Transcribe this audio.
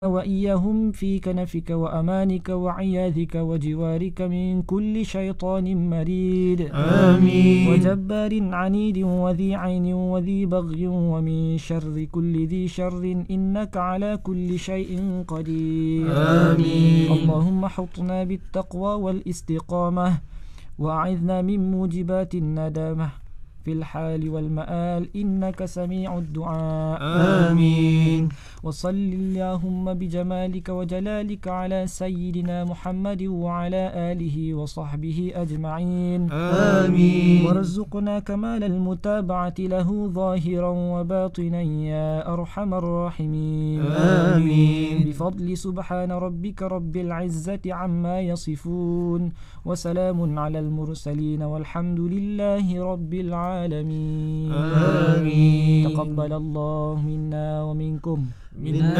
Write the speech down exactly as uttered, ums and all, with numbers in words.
وإياهم في كنفك وأمانك وعياذك وجوارك من كل شيطان مريد آمين. وجبار عنيد وذي عين وذي بغي ومن شر كل ذي شر إنك على كل شيء قدير آمين. اللهم حطنا بالتقوى والاستقامة وأعذنا من موجبات الندامة في الحال والمآل إنك سميع الدعاء آمين. وصل اللهم بجمالك وجلالك على سيدنا محمد وعلى آله وصحبه أجمعين آمين. وارزقنا كمال المتابعة له ظاهرا وباطنا يا أرحم الراحمين آمين. بفضل سبحان ربك رب العزة عما يصفون وسلام على المرسلين والحمد لله رب العالمين آمين. تقبل الله منا ومنكم منا